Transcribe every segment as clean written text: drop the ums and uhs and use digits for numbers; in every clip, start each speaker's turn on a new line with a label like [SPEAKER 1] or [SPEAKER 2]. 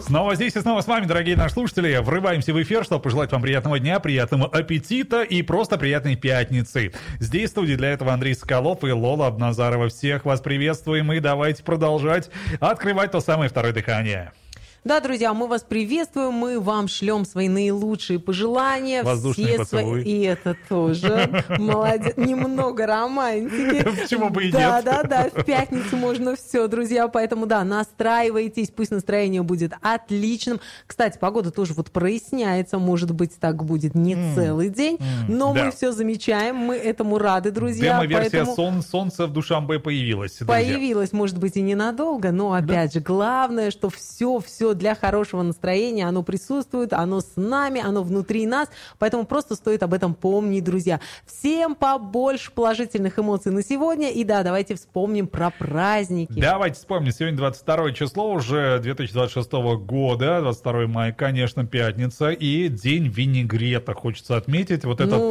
[SPEAKER 1] Снова здесь и снова с вами, дорогие наши слушатели. Врываемся в эфир, чтобы пожелать вам приятного дня, приятного аппетита и просто приятной пятницы. Здесь в студии для этого Андрей Соколов и Лола Абназарова. Всех вас приветствуем и давайте продолжать открывать то самое второе дыхание.
[SPEAKER 2] Да, друзья, мы вас приветствуем, мы вам шлем свои наилучшие пожелания.
[SPEAKER 1] Воздушные поцелуи.
[SPEAKER 2] И это тоже. Молодец. Немного романтики.
[SPEAKER 1] Почему бы и
[SPEAKER 2] нет?
[SPEAKER 1] Да,
[SPEAKER 2] в пятницу можно все, друзья. Поэтому, да, настраивайтесь, пусть настроение будет отличным. Кстати, погода тоже вот проясняется. Может быть, так будет не целый день, но мы все замечаем, мы этому рады, друзья.
[SPEAKER 1] Демо-версия солнца в Душанбе появилась.
[SPEAKER 2] Появилась, может быть, и ненадолго, но, опять же, главное, что все для хорошего настроения, оно присутствует, оно с нами, оно внутри нас, поэтому просто стоит об этом помнить, друзья. Всем побольше положительных эмоций на сегодня, и да, давайте вспомним про праздники.
[SPEAKER 1] Давайте вспомним, сегодня 22 число уже 2026 года, 22 мая, конечно, пятница, и день винегрета, хочется отметить, вот этот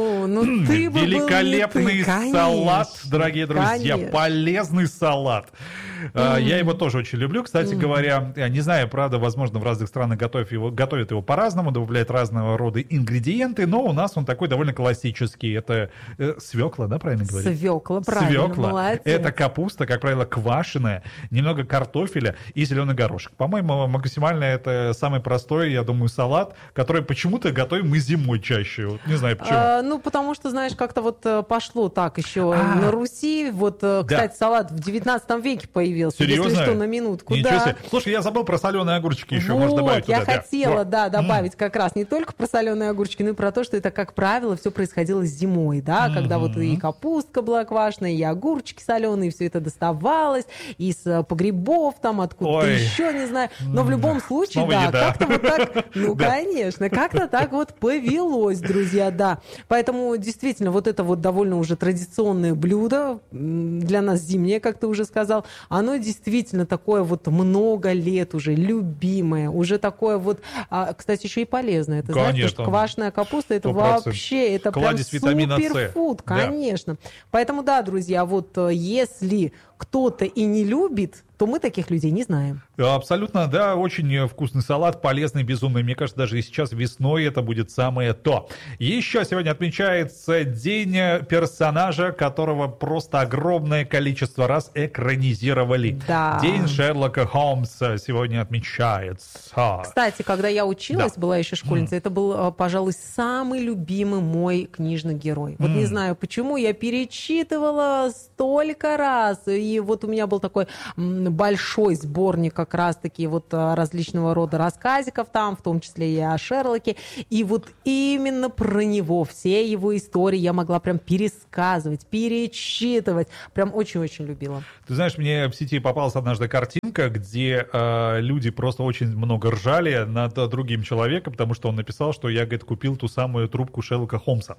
[SPEAKER 1] великолепный салат, дорогие друзья, полезный салат. Я его тоже очень люблю, кстати говоря, не знаю, правда, возможно, в разных странах готовят его по-разному, добавляют разного рода ингредиенты, но у нас он такой довольно классический. Это свекла, да, правильно говорить?
[SPEAKER 2] Свекла, правильно, молодец.
[SPEAKER 1] Это капуста, как правило, квашеная, немного картофеля и зеленый горошек. По-моему, максимально это самый простой, я думаю, салат, который почему-то готовим мы зимой чаще. Вот, не знаю почему.
[SPEAKER 2] Потому что, знаешь, как-то вот пошло так еще на Руси. Вот, кстати, салат в 19 веке появился.
[SPEAKER 1] Серьезно?
[SPEAKER 2] Если что, на минутку.
[SPEAKER 1] Ничего себе. Слушай, я забыл про соленые огурчики еще, можно добавить туда.
[SPEAKER 2] Я хотела, добавить как раз не только про соленые огурчики, но и про то, что это, как правило, все происходило зимой, да, когда вот и капустка была квашеная, и огурчики соленые, все это доставалось, из погребов там, откуда-то еще, не знаю. Но в любом случае, как-то вот так, конечно, как-то так вот повелось, друзья, да. Поэтому, действительно, вот это вот довольно уже традиционное блюдо, для нас зимнее, как ты уже сказал, оно действительно такое вот много лет уже любимое, уже такое вот, кстати, еще и полезное. Ты знаешь, потому что квашеная капуста, это 100%. Вообще, это прям суперфуд, конечно. Да. Поэтому, да, друзья, вот если кто-то и не любит, то мы таких людей не знаем.
[SPEAKER 1] Абсолютно, да, очень вкусный салат, полезный, безумный. Мне кажется, даже и сейчас весной это будет самое то. Еще сегодня отмечается день персонажа, которого просто огромное количество раз экранизировали.
[SPEAKER 2] Да.
[SPEAKER 1] День Шерлока Холмса сегодня отмечается.
[SPEAKER 2] Кстати, когда я училась, была еще школьницей, это был, пожалуй, самый любимый мой книжный герой. Вот не знаю почему, я перечитывала столько раз, и вот у меня был такой большой сборник как раз-таки вот различного рода рассказиков там, в том числе и о Шерлоке, и вот именно про него, все его истории я могла прям пересказывать, перечитывать, прям очень-очень любила.
[SPEAKER 1] Ты знаешь, мне в сети попалась однажды картинка, где люди просто очень много ржали над другим человеком, потому что он написал, что я, говорит, купил ту самую трубку Шерлока Холмса.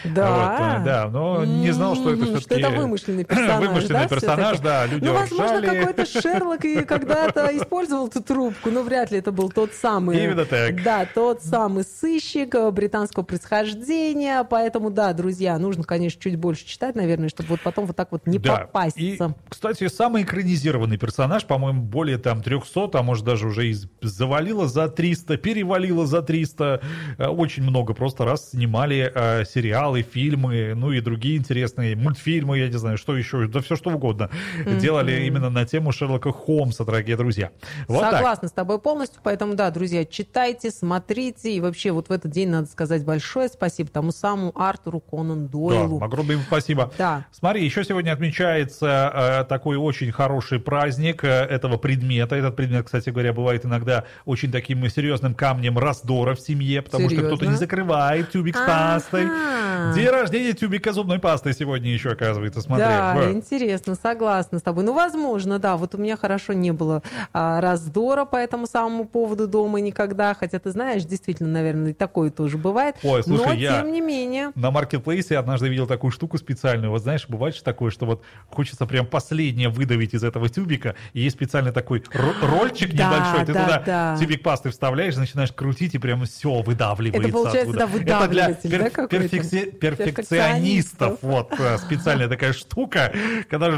[SPEAKER 2] Да?
[SPEAKER 1] Вот, да, но не знал, что это все-таки...
[SPEAKER 2] Что это вымышленный персонаж,
[SPEAKER 1] вымышленный персонаж, да, люди ржали.
[SPEAKER 2] Возможно, какой-то Шерлок и когда-то использовал эту трубку, но вряд ли это был тот самый...
[SPEAKER 1] Именно так.
[SPEAKER 2] Да, тот самый сыщик британского происхождения, поэтому, да, друзья, нужно, конечно, чуть больше читать, наверное, чтобы вот потом вот так вот не попасться.
[SPEAKER 1] И, кстати, самый экранизированный персонаж, по-моему, более там 300, а может даже уже и завалило за 300, перевалило за 300, очень много просто раз снимали сериалы, фильмы, ну и другие интересные мультфильмы, я не знаю, что еще, да все что угодно, делали именно на тему Шерлока Холмса, дорогие друзья. Вот
[SPEAKER 2] согласна с тобой полностью, поэтому, да, друзья, читайте, смотрите, и вообще вот в этот день надо сказать большое спасибо тому самому Артуру Конан Дойлу.
[SPEAKER 1] Да, огромное им спасибо.
[SPEAKER 2] Да.
[SPEAKER 1] Смотри, еще сегодня отмечается такой очень хороший праздник этого предмета. Этот предмет, кстати говоря, бывает иногда очень таким серьезным камнем раздора в семье, потому что кто-то не закрывает тюбик с пастой. День рождения тюбика зубной пасты сегодня еще, оказывается, смотри.
[SPEAKER 2] Да, интересно, согласна с тобой. Ну, возможно, да, вот у меня хорошо не было раздора по этому самому поводу дома никогда, хотя, ты знаешь, действительно, наверное, и такое тоже бывает.
[SPEAKER 1] Ой, слушай,
[SPEAKER 2] но,
[SPEAKER 1] я
[SPEAKER 2] тем не менее...
[SPEAKER 1] на маркетплейсе однажды видел такую штуку специальную. Вот знаешь, бывает же такое, что вот хочется прям последнее выдавить из этого тюбика, и есть специальный такой рольчик небольшой, ты туда тюбик пасты вставляешь, начинаешь крутить, и прям все выдавливается.
[SPEAKER 2] Это получается,
[SPEAKER 1] оттуда.
[SPEAKER 2] да, выдавливатель,
[SPEAKER 1] Это для перфекционистов. Вот специальная такая штука, когда же, блин, да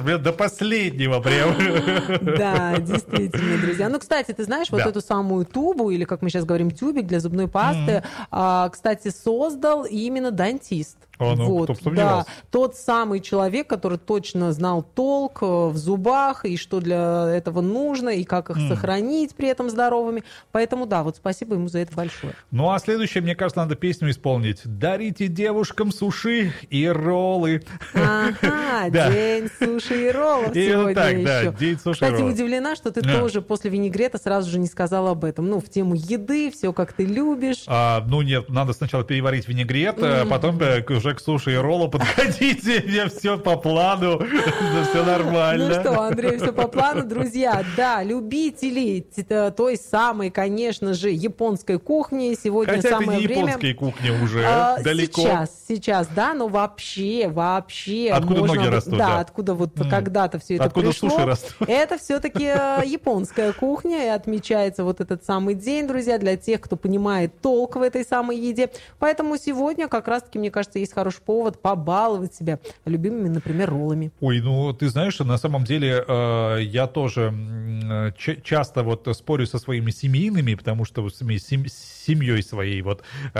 [SPEAKER 1] последнего прям.
[SPEAKER 2] Да, действительно, друзья. Ну, кстати, ты знаешь, вот эту самую тубу, или, как мы сейчас говорим, тюбик для зубной пасты, кстати, создал именно дантист.
[SPEAKER 1] Кто бы сомневался.
[SPEAKER 2] Да, тот самый человек, который точно знал толк в зубах, и что для этого нужно, и как их сохранить при этом здоровыми. Поэтому, да, вот спасибо ему за это большое.
[SPEAKER 1] Ну, а следующее, мне кажется, надо песню исполнить. «Дарите девушкам суши и роллы».
[SPEAKER 2] Ага, день суши и роллов сегодня
[SPEAKER 1] так,
[SPEAKER 2] еще.
[SPEAKER 1] да, день суши и
[SPEAKER 2] Кстати,
[SPEAKER 1] роллов.
[SPEAKER 2] удивлена, что ты тоже после винегрета сразу же не сказала об этом. Ну, в тему еды, все как ты любишь.
[SPEAKER 1] Ну, нет, надо сначала переварить винегрет, а потом уже к суши и роллу подходите. Мне все по плану, все нормально.
[SPEAKER 2] Ну что, Андрей, все по плану. Друзья, да, любители той самой, конечно же, японской кухни. Сегодня
[SPEAKER 1] Хотя
[SPEAKER 2] самое
[SPEAKER 1] это не
[SPEAKER 2] время...
[SPEAKER 1] японская кухня уже, далеко.
[SPEAKER 2] Сейчас, да, но вообще.
[SPEAKER 1] Откуда ноги растут,
[SPEAKER 2] да. Откуда вот когда-то все это
[SPEAKER 1] откуда
[SPEAKER 2] пришло.
[SPEAKER 1] Суши растут.
[SPEAKER 2] Это все-таки японская кухня, и отмечается вот этот самый день, друзья, для тех, кто понимает толк в этой самой еде. Поэтому сегодня как раз-таки, мне кажется, есть хороший повод побаловать себя любимыми, например, роллами.
[SPEAKER 1] Ой, ну ты знаешь, на самом деле я тоже часто вот спорю со своими семейными, потому что с семьей своей, вот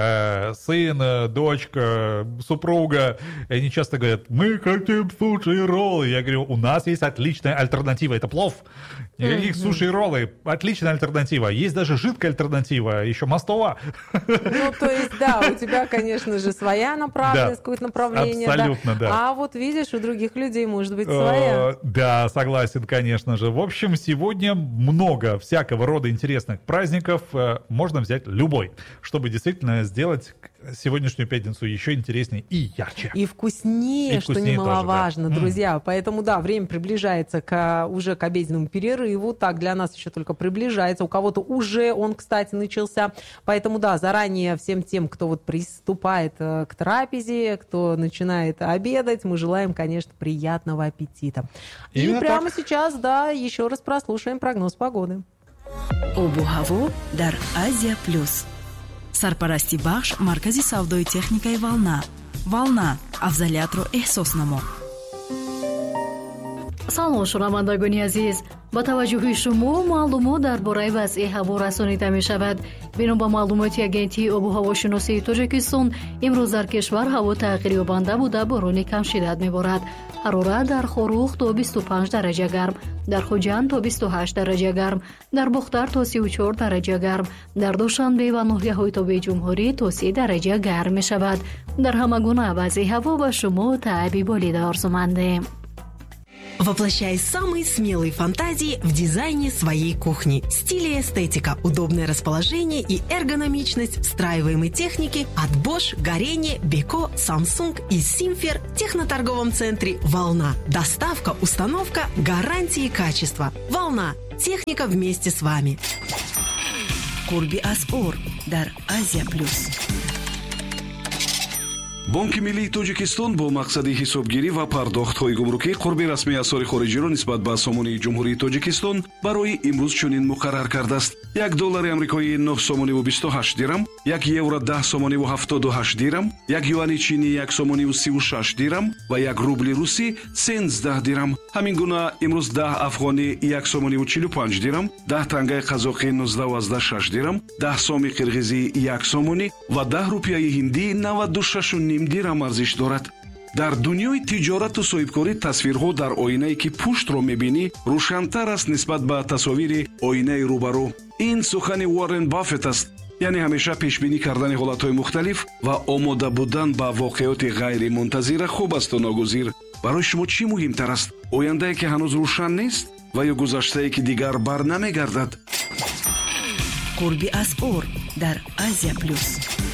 [SPEAKER 1] сын, дочка, супруга, они часто говорят: мы хотим суши и роллы. Я говорю, у нас есть отличная альтернатива, это плов. Никаких суши и роллы, отличная альтернатива. Есть даже жидкая альтернатива, еще мастова.
[SPEAKER 2] Ну, то есть, да, у тебя, конечно же, своя направленность, какое-то направление.
[SPEAKER 1] Абсолютно, да.
[SPEAKER 2] А вот видишь, у других людей может быть своя.
[SPEAKER 1] Да, согласен, конечно же. В общем, сегодня много всякого рода интересных праздников. Можно взять любой, чтобы действительно сделать сегодняшнюю пятницу еще интереснее и ярче.
[SPEAKER 2] И вкуснее, что немаловажно, тоже, да. Друзья. Поэтому, да, время приближается уже к обеденному перерыву. Так, для нас еще только приближается. У кого-то уже он, кстати, начался. Поэтому, да, заранее всем тем, кто вот приступает к трапезе, кто начинает обедать, мы желаем, конечно, приятного аппетита.
[SPEAKER 1] Именно
[SPEAKER 2] и прямо сейчас, да, еще раз прослушаем прогноз погоды.
[SPEAKER 3] Обу-ҳаво дар Азия Плюс. Сарпарасти бахш маркази савдои техникаи Волна афзалиятро эҳсос намо.
[SPEAKER 4] салом шунавандагони азиз, ба таваҷҷӯҳи шумо маълумот дар бораи вазъи ҳаво расонида мешавад. бино ба маълумоти агентии обуҳавошиносии Тоҷикистон, имрӯз дар кишвар ҳаво тағйирёбанда буда борони камшиддат меборад. ҳарорат дар Хорух то 25 дараҷа гарм, дар Хуҷанд то 28 дараҷа гарм, дар Бухтар то 34 дараҷа гарм, дар Душанбе ва ноҳияҳои тобии Ҷумҳурӣ то 30 дараҷа гарм мешавад. дар ҳама гуна вазъи ҳаво ба шумо таъби болида орзумандем.
[SPEAKER 5] Воплощай самые смелые фантазии в дизайне своей кухни. Стиль и эстетика, удобное расположение и эргономичность встраиваемой техники от Bosch, Горение, Beko, Samsung и Simfer в техноторговом центре «Волна». Доставка, установка, гарантии качества. «Волна». Техника вместе с вами.
[SPEAKER 3] Курби Асор дар Азия Плюс.
[SPEAKER 6] бонки миллии тоҷикистон бо мақсади ҳисобгирӣ ва пардохтҳои гумрукӣ қурби расмии асъори хориҷиро нисбат ба сомонии ҷумҳурии тоҷикистон барои имрӯз чунин муқаррар кардааст: $1 амрикоӣ 9 сомониву 28 дирам, 1 евро 10 сомониву 78 дирам, 1 юани чини 1 сомониву 36 дирам ва 1 рубли русӣ 13 дирам. ҳамин гуна имрӯз 10 афғонӣ 1 сомониву 45 дирам, 10 тангаи қазоқӣ 19,6 дирам, 10 соми қирғизӣ 1 сомонӣ ва 10 рупияи ҳиндӣ 96 дирам арзиш дорад. дар дунёи тиҷорату соҳибкорӣ тасвирҳо дар оинае ки пуштро мебинӣ рӯшантар аст нисбат ба тасовири оинаи рӯбарӯ. ин сухани Уоррен Баффет аст, яъне ҳамеша пешбинӣ кардани ҳолатҳои мухталиф ва омода будан ба воқеоти ғайримунтазира хуб асту ногузир. барои шумо чӣ муҳимтар аст? ояндае ки ҳанӯз рӯшан нест ва ё гузаштае ки дигар бар намегардад?
[SPEAKER 3] Курби Асор дар Азия Плюс.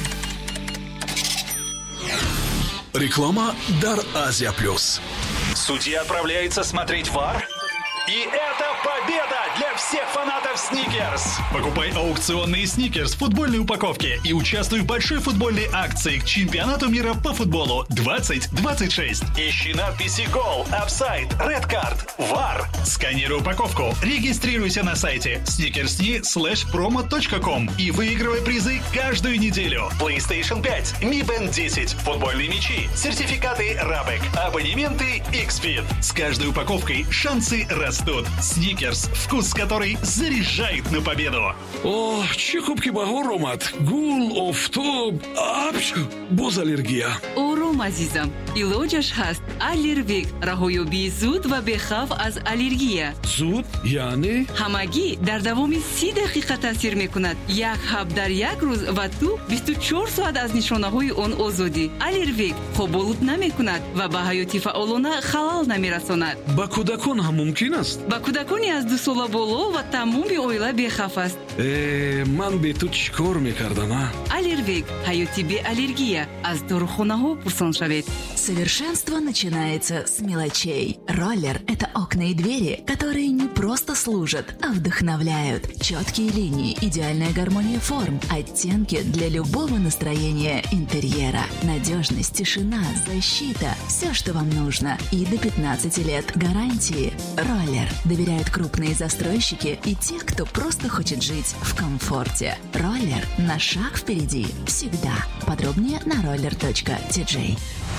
[SPEAKER 7] Реклама дар Азия Плюс.
[SPEAKER 8] Судья отправляется смотреть ВАР? И это
[SPEAKER 7] Победа для всех фанатов Сникерс!
[SPEAKER 8] Покупай аукционные Сникерс в футбольной упаковке и участвуй в большой футбольной акции к чемпионату мира по футболу 2026.
[SPEAKER 7] Ищи надписи «Гол», «Офсайд», «Ред карт», «Вар».
[SPEAKER 8] Сканируй упаковку, регистрируйся на сайте snickersni.promo.com и выигрывай призы каждую неделю.
[SPEAKER 7] PlayStation 5, Mi Band 10, футбольные мячи, сертификаты Рабек, абонементы Xfit.
[SPEAKER 8] С каждой упаковкой шансы растут. Сникерс, вкус которой заряжает на победу.
[SPEAKER 6] О, чӣ хуб ки баҳор омад. Гул, офтоб, боз аллергия.
[SPEAKER 9] ором азизам, илоҷаш ҳаст. Аллервек, раҳоёбии зуд ва бехавф аз аллергия.
[SPEAKER 6] Зуд яъне
[SPEAKER 9] ҳамагӣ дар давоми 30 дақиқа таъсир мекунад. Як ҳаб дар як рӯз ва ту 24 соат аз нишонаҳои он озодӣ. Аллервек хоболуд намекунад ва ба ҳаёти фаъолона халал намерасонад.
[SPEAKER 6] ба кӯдакон ҳам мумкин аст?
[SPEAKER 9] ба кӯдакони аз 2 сола боло ва тамоми оила бехавф аст.
[SPEAKER 6] Ман бе ту чӣ кор мекардам?
[SPEAKER 9] Аллервек, ҳаёти бе аллергия. Аз дорухонаҳо пурсон шавед.
[SPEAKER 3] Совершенство начинается с мелочей. Роллер – это окна и двери, которые не просто служат, а вдохновляют. Четкие линии, идеальная гармония форм, оттенки для любого настроения интерьера. Надежность, тишина, защита – все, что вам нужно. И до 15 лет гарантии. Роллер доверяют крупные застройщики и те, кто просто хочет жить в комфорте. Роллер на шаг впереди всегда. Подробнее на roller.tj.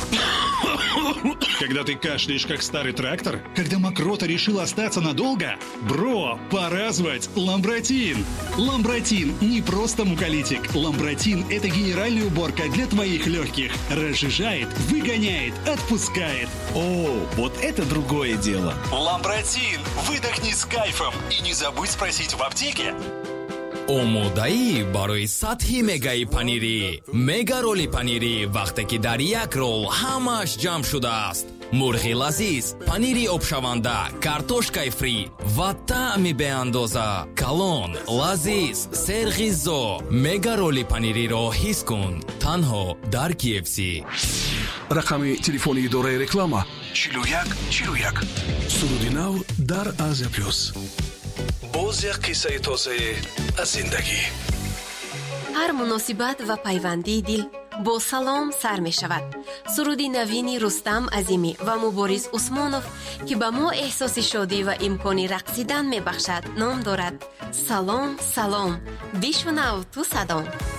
[SPEAKER 8] Когда ты кашляешь, как старый трактор? Когда мокрота решила остаться надолго? Бро, пора звать Ламбротин. Ламбротин не просто муколитик. Ламбротин – это генеральная уборка для твоих легких. Разжижает, выгоняет, отпускает.
[SPEAKER 7] О, вот это другое дело. Ламбротин, выдохни с кайфом. И не забудь спросить в аптеке.
[SPEAKER 10] омодаи барои сатҳи мегаи панири. Мега роли панири вақте ки дар як рол ҳамааш ҷамъ шудааст. мурғи лазиз, панири обшаванда, картошкаи фри ва таъми беандоза. Калон, лазиз, серғиззо. Мега роли панириро ҳис кун. танҳо дар KFC.
[SPEAKER 6] рақами телефони идораи реклама 4141. суруди нав дар Азия Плюс. боз як қиссаи тозае аз зиндагӣ.
[SPEAKER 11] ҳар муносибат ва пайвандии дил бо салом сар мешавад. суруди навини Рустам Азимӣ ва Мубориз Усмонов ки ба мо эҳсоси шодӣ ва имкони рақсидан мебахшад ном дорад. салом салом, бишунав ту садом.